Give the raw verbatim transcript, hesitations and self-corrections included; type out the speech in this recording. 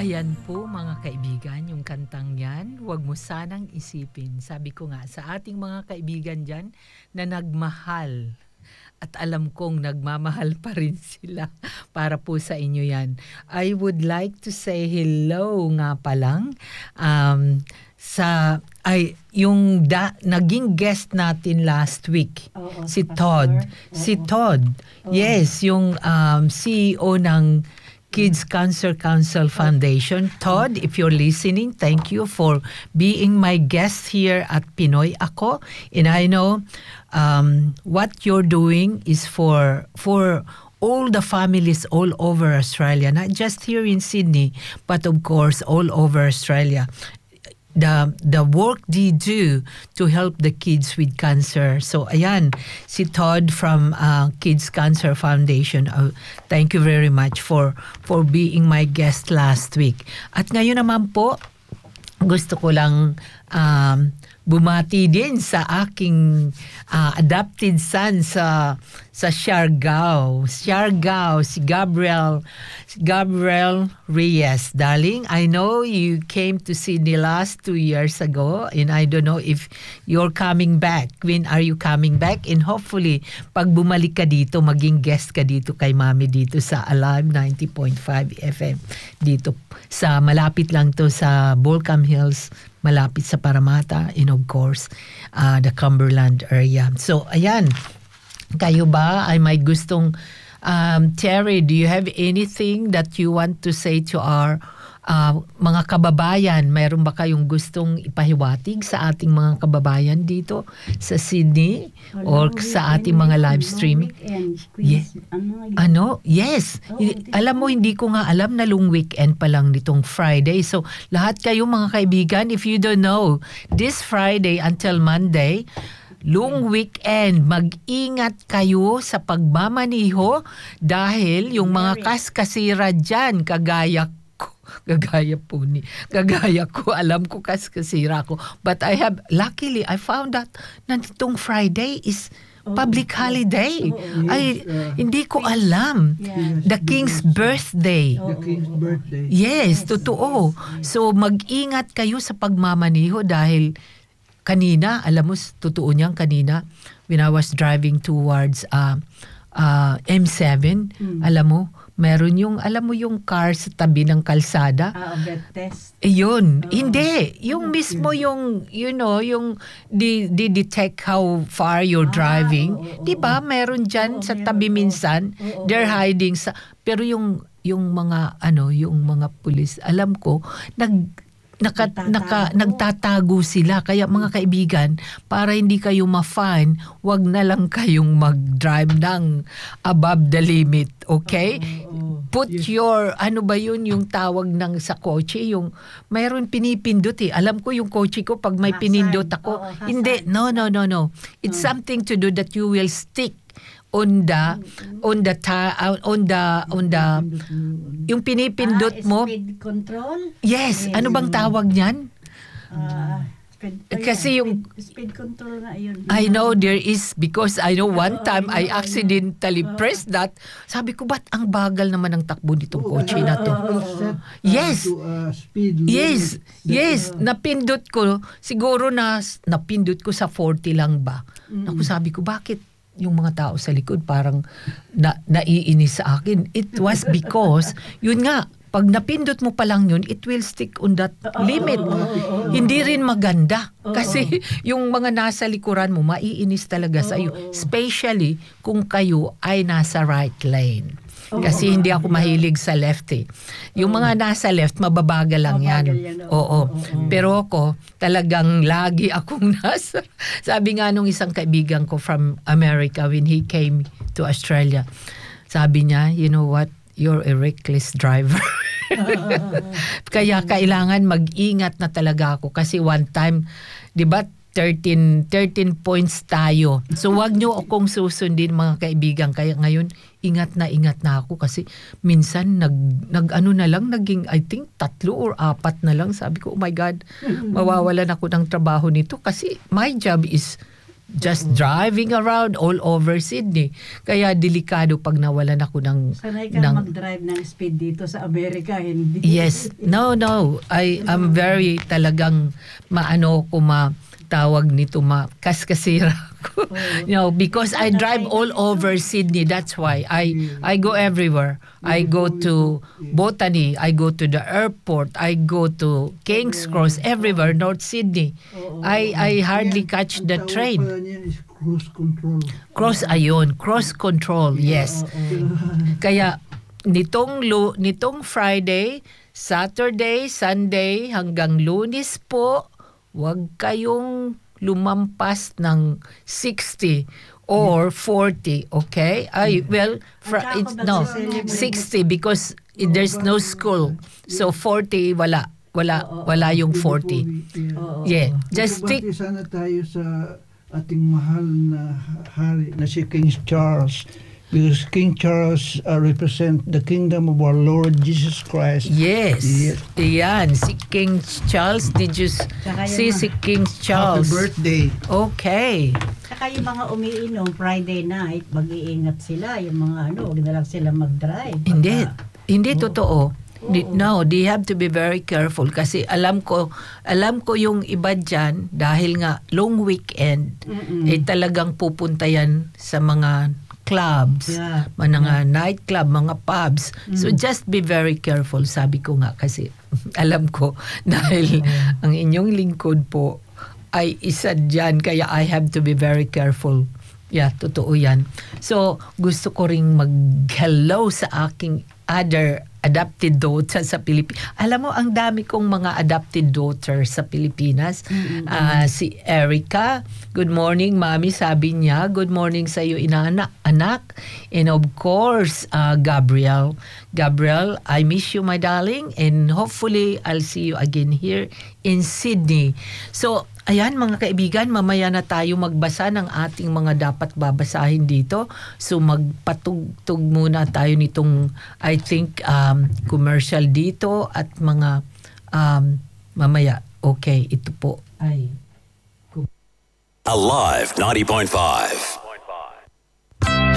Ayan po mga kaibigan, yung kantang yan, huwag mo sanang isipin. Sabi ko nga sa ating mga kaibigan dyan na nagmahal at alam kong nagmamahal pa rin sila para po sa inyo yan. I would like to say hello nga pa lang um, sa ay yung da, naging guest natin last week, Oo, si Pastor. Todd. Oo. Si Todd, yes, yung um, C E O ng Kids Cancer Council Foundation. Todd, if you're listening, thank you for being my guest here at Pinoy Ako. And I know um, what you're doing is for for all the families all over Australia, not just here in Sydney, but of course all over Australia. The the work they do to help the kids with cancer. So ayan, si Todd from uh, Kids Cancer Foundation. Uh, thank you very much for for being my guest last week. At ngayon naman po, gusto ko lang um, bumati din sa aking uh, adopted son sa sa Siargao. Siargao, si Gabriel, si Gabriel Reyes. Darling, I know you came to Sydney last two years ago and I don't know if you're coming back. When are you coming back? And hopefully, pag bumalik ka dito, maging guest ka dito kay Mami dito sa Alive ninety point five F M. Dito sa malapit lang to sa Baulkham Hills, malapit sa Parramatta, and of course, uh, the Cumberland area. So, ayan. Kayo ba ay may gustong, um, Terry, do you have anything that you want to say to our uh, mga kababayan? Mayroon ba kayong gustong ipahiwatig sa ating mga kababayan dito sa Sydney or sa ating mga live streaming? Yes. Ano? Yes. Alam mo, hindi ko nga alam na long weekend pa lang nitong Friday. So, lahat kayo mga kaibigan, if you don't know, this Friday until Monday, long weekend, mag-ingat kayo sa pagmamaniho dahil yung mga kaskasira dyan, kagaya ko, kagaya po ni, kagaya ko, alam ko kaskasira ko. But I have, luckily, I found out na itong Friday is public holiday. Oh, Ay, uh, hindi ko alam. Yeah. The King's birthday. The King's birthday. Yes, totoo. So, mag-ingat kayo sa pagmamaniho dahil kanina, alam mo, totoo niyang kanina, when I was driving towards uh, uh, M seven, Mm. alam mo, meron yung, alam mo yung car sa tabi ng kalsada. Ah, breath test. Eh, yun. Oo. Hindi. Yung mismo yung, you know, yung di, di detect how far you're Ah, driving. oo, oo, Di ba? Meron dyan Oo, sa meron, tabi oo. minsan. Oo, They're oo. hiding sa, pero yung, yung mga, ano, yung mga pulis, alam ko, nag, Naka, Nagtatago. naka, nagtatago sila. Kaya mga kaibigan, para hindi kayo ma-fine, wag na lang kayong mag-drive ng above the limit. Okay? Oo. Put your, ano ba yun, yung tawag ng sa kotse, yung mayroon pinipindot eh. Alam ko yung kotse ko, pag may Hazard. pinindot ako, Oo, hazard. hindi, no, no, no, no. It's something to do that you will stick on the, on the, ta, on the, on the, yung pinipindot Ah, mo. speed control? Yes, Yes. ano bang tawag niyan? Ah, speed, Kasi yung- speed, speed control na yun. I know there is, because I know one Oo, time I I know, I know. accidentally Oo. pressed that. Sabi ko, ba't ang bagal naman ng takbo nitong kotse na to? Set, uh, Yes. to, uh, speed Yes, limit. yes, Uh, napindot ko. Siguro na napindot ko sa forty lang ba? Naku, sabi ko, bakit yung mga tao sa likod parang na, naiinis sa akin? It was because, yun nga, pag napindot mo pa lang yun, it will stick on that limit. Hindi rin maganda. Kasi yung mga nasa likuran mo, maiinis talaga sa iyo. Especially kung kayo ay nasa right lane. Kasi hindi ako mahilig sa left eh. Yung mga nasa left, mababagal lang yan. Mabagal yan, Oo. oo. Pero ako, talagang lagi akong nasa. Sabi nga nung isang kaibigan ko from America when he came to Australia, sabi niya, you know what? You're a reckless driver. Kaya kailangan mag-ingat na talaga ako. Kasi one time, di ba, thirteen, thirteen points tayo. So wag nyo akong susundin mga kaibigan. Kaya ngayon, ingat na ingat na ako kasi minsan nag, nag ano na lang, naging I think tatlo or apat na lang. Sabi ko, oh my God, mawawalan ako ng trabaho nito kasi my job is just driving around all over Sydney. Kaya delikado pag nawalan ako ng... Sanay ka ng mag-drive ng speed dito sa Amerika, hindi. yes. No, no. I am very talagang maano ko matawag nito, makaskasira ko. You know, because I drive all over Sydney. That's why I I go everywhere. I go to Botany, I go to the airport, I go to King's Cross, everywhere, North Sydney. I I hardly catch the Ang tawag train. pala niya is cruise control. Cross ayon, cross control. Yes. Kaya nitong lu- nitong Friday, Saturday, Sunday hanggang Lunes po, wag kayong lumampas ng sixty or forty, okay? Ay, well, fra- At saka it's, ba no, celebrate? sixty because there's no school. So forty, wala. Wala, wala yung forty. Oo. Yeah, just stick. Magbabati sana tayo sa ating mahal na hari na si King Charles. Because King Charles uh, represent the kingdom of our Lord Jesus Christ. Yes. Yes. Yan, si King Charles. Did you s- Tsaka yung see mga- si King Charles? Happy birthday. Okay. Saka yung mga umiinom Friday night, mag-iingat sila. Yung mga ano, huwag na lang sila mag-drive. Hindi. Baka- Hindi totoo. Di- Oo. No, they have to be very careful kasi alam ko alam ko yung iba dyan dahil nga long weekend Mm-mm. eh talagang pupunta yan sa mga clubs, Yeah. mga nightclub, mga pubs. So just be very careful, sabi ko nga kasi alam ko dahil ang inyong lingkod po ay isa dyan kaya I have to be very careful. Yeah, totoo yan. So, gusto ko ring mag-hello sa aking other adopted daughter sa Pilipinas. Alam mo, ang dami kong mga adopted daughter sa Pilipinas. Ah, si Erica, good morning, Mami, sabi niya. Good morning sa iyo, inaanak, anak. And of course, ah, Gabriel. Gabriel, I miss you, my darling. And hopefully, I'll see you again here in Sydney. So, ayan mga kaibigan, mamaya na tayo magbasa ng ating mga dapat babasahin dito. So magpatugtog muna tayo nitong I think um, commercial dito at mga um, mamaya. Okay, ito po ay Alive ninety point five.